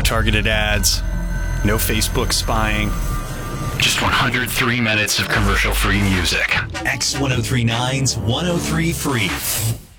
targeted ads, no Facebook spying. Just 103 minutes of commercial-free music. X1039's 103 Free.